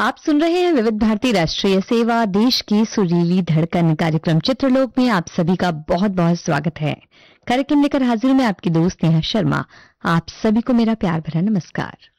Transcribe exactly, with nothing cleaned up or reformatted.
आप सुन रहे हैं विविध भारती राष्ट्रीय सेवा, देश की सुरीली धड़कन। कार्यक्रम चित्रलोक में आप सभी का बहुत बहुत स्वागत है। कार्यक्रम लेकर हाजिर हूं मैं आपकी दोस्त नेहा शर्मा। आप सभी को मेरा प्यार भरा नमस्कार।